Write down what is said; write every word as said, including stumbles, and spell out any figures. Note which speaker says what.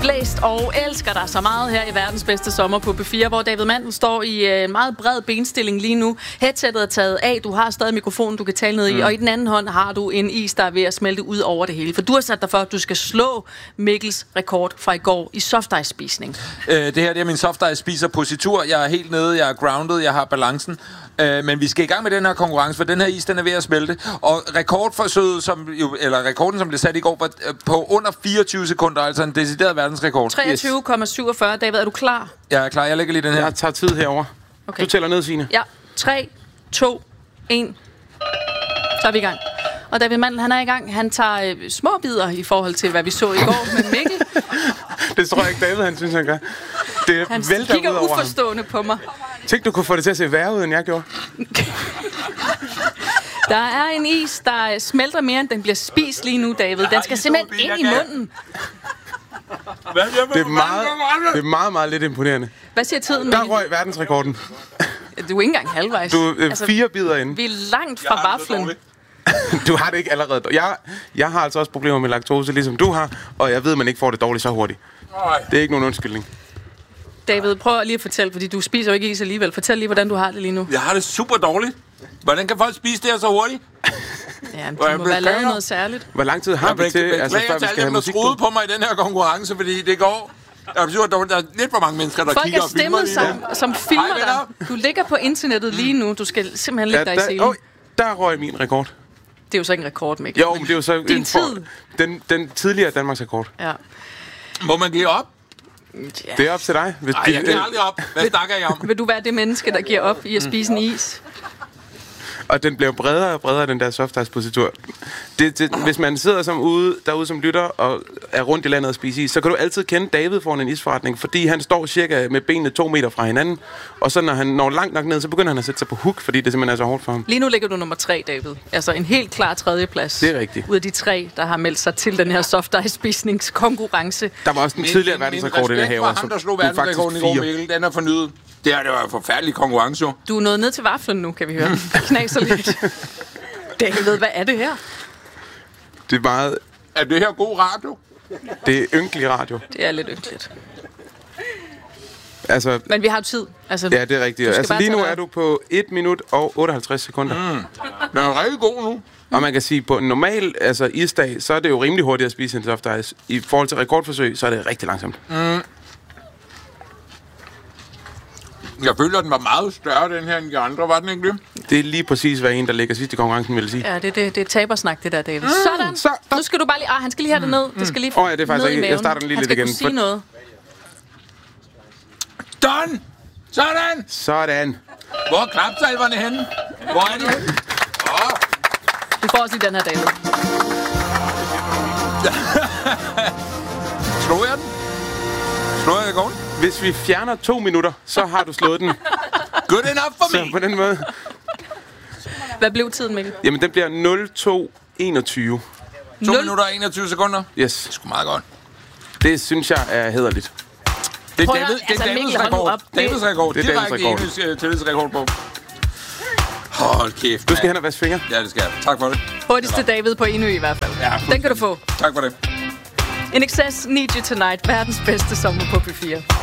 Speaker 1: blæst og elsker dig så meget her i verdens bedste sommer på B fire, hvor David Mandel står i en meget bred benstilling lige nu. Headsettet er taget af, du har stadig mikrofonen, du kan tale ned i, mm. og i den anden hånd har du en is, der er ved at smelte ud over det hele. For du har sat dig for, at du skal slå Mikkels rekord fra i går i softice-spisning.
Speaker 2: Øh, det her det er min softice-spiser-positur. Jeg er helt nede, jeg er grounded, jeg har balancen. Øh, men vi skal i gang med den her konkurrence, for den her is, den er ved at smelte. Og rekordforsøget, som jo, eller rekorden, som blev sat i går, var på under fireogtyve sekunder, altså en decideret verdensrekord.
Speaker 1: treogtyve komma syvogfyrre. David, er du klar?
Speaker 2: Jeg er klar, jeg lægger lige den her.
Speaker 3: Jeg tager tid herover. Okay. Du tæller ned, Signe.
Speaker 1: Ja, tre, to, et. Så er vi i gang. Og David Mandel, han er i gang. Han tager øh, små bidder i forhold til, hvad vi så i går med Mikkel.
Speaker 3: Det tror jeg ikke, David, han synes, han gør. Det
Speaker 1: han
Speaker 3: vælter
Speaker 1: kigger
Speaker 3: ud over
Speaker 1: uforstående
Speaker 3: ham.
Speaker 1: på mig.
Speaker 3: Tænk, du kunne få det til at se værre ud, end jeg gjorde.
Speaker 1: Der er en is, der smelter mere, end den bliver spist lige nu, David. Den skal simpelthen ind i munden.
Speaker 3: Det er meget, det er meget, meget lidt imponerende.
Speaker 1: Hvad siger tiden?
Speaker 3: Der røg verdensrekorden.
Speaker 1: Du er ikke engang halvvejs.
Speaker 3: Du er altså, fire bidder inde.
Speaker 1: Vi er langt fra vaflen.
Speaker 3: Du har det ikke allerede. Jeg, jeg har altså også problemer med laktose, ligesom du har, og jeg ved, at man ikke får det dårligt så hurtigt. Det er ikke nogen undskyldning.
Speaker 1: David, prøv lige at fortælle, fordi du spiser jo ikke is alligevel. Fortæl lige, hvordan du har det lige nu.
Speaker 2: Jeg har det super dårligt. Hvordan kan folk spise det her så hurtigt?
Speaker 1: Ja, det må være lavet noget særligt.
Speaker 3: Hvor lang tid har jeg vi til,
Speaker 2: altså, før vi skal have musik på? Jeg på mig i den her konkurrence, fordi det går... Jeg synes, at der er lidt for mange mennesker, der
Speaker 1: folk
Speaker 2: kigger og filmer lige
Speaker 1: som, som filmer dig. Du ligger på internettet lige nu. Du skal simpelthen lægge ja, dig i selen.
Speaker 3: Oh, der røg min rekord.
Speaker 1: Det er jo så ikke en rekord, Mikkel.
Speaker 3: Jo, men det er jo så...
Speaker 1: Din
Speaker 3: en
Speaker 1: tid.
Speaker 3: For, den, den tidligere Danmarks rekord.
Speaker 1: Ja.
Speaker 2: Må man give op?
Speaker 3: Ja. Det er op til dig.
Speaker 2: Hvis Ej, jeg giver aldrig op. Hvad snakker jeg om?
Speaker 1: Vil du være det menneske, der giver op i at spise en is?
Speaker 3: Og den bliver bredere og bredere, den der softice-positur. Det, det, hvis man sidder som ude, derude som lytter og er rundt i landet og spiser is, så kan du altid kende David foran en isforretning, fordi han står cirka med benene to meter fra hinanden, og så når han når langt nok ned, så begynder han at sætte sig på hook, fordi det simpelthen er så hårdt for ham.
Speaker 1: Lige nu ligger du nummer tre, David. Altså en helt klar tredjeplads.
Speaker 3: Det er rigtigt.
Speaker 1: Ud af de tre, der har meldt sig til den her softice-spisningskonkurrence.
Speaker 3: Der var også en tidligere verdensrekord i det her.
Speaker 2: Ham, der slog verdensrekorden i går, Mikkel, den er fornyet. Det er det var en forfærdelig konkurrence, jo.
Speaker 1: Du er nået ned til vaflen nu, kan vi høre. Knaser lidt. David, hvad er det her?
Speaker 3: Det er meget...
Speaker 2: Er det her god radio?
Speaker 3: Det er ynkelig radio.
Speaker 1: Det er lidt ynkeligt.
Speaker 3: Altså...
Speaker 1: Men vi har jo tid. Altså,
Speaker 3: ja, det er rigtigt. Altså lige nu er du på et minut og otteoghalvtreds sekunder.
Speaker 2: Mm. Den er rigtig god nu.
Speaker 3: Og man kan sige, på en normal altså, isdag, så er det jo rimelig hurtigt at spise en softice. I forhold til rekordforsøg, så er det rigtig langsomt.
Speaker 2: Mm. Jeg føler, at den var meget større, den her, end de andre, var den ikke det?
Speaker 3: Det er lige præcis, hvad en, der ligger sidst i konkurrencen, vil sige.
Speaker 1: Ja, det, det, det er tabersnak, det der, David. Mm. Sådan.
Speaker 3: Så,
Speaker 1: nu skal du bare lige... Ah, han skal lige have det ned. Det skal lige
Speaker 3: Åh, oh, ja, det er faktisk ikke. Jeg starter den lige
Speaker 1: han
Speaker 3: lidt igen.
Speaker 1: Han skal kunne sige noget.
Speaker 2: Done! Sådan!
Speaker 3: Sådan.
Speaker 2: Hvor er klapsalverne henne? Hvor er de henne? Oh.
Speaker 1: Du får også lige den her, David.
Speaker 2: Slår jeg den? Slår jeg rekorden?
Speaker 3: Hvis vi fjerner to minutter, så har du slået den.
Speaker 2: Good enough for
Speaker 3: så
Speaker 2: me!
Speaker 3: på den måde.
Speaker 1: Hvad blev tiden, Mikkel?
Speaker 3: Jamen, den bliver nul to enogtyve.
Speaker 2: to minutter og enogtyve sekunder?
Speaker 3: Yes.
Speaker 2: Det er sgu meget godt.
Speaker 3: Det synes jeg er hæderligt.
Speaker 2: Det er, David, det er
Speaker 1: altså,
Speaker 2: Davids
Speaker 1: Mikkel,
Speaker 2: rekord. Davids rekord.
Speaker 3: Det er Davids rekord.
Speaker 2: Det er tillidsrekord på. Hold kæft,
Speaker 3: du skal hen og vaske fingre.
Speaker 2: Ja, det skal jeg. Tak for det.
Speaker 1: Hurtigste David på Enø i hvert fald.
Speaker 2: Ja,
Speaker 1: den kan du få.
Speaker 2: Tak for det.
Speaker 1: In Excess, Need You Tonight. Verdens bedste sommer på B fire.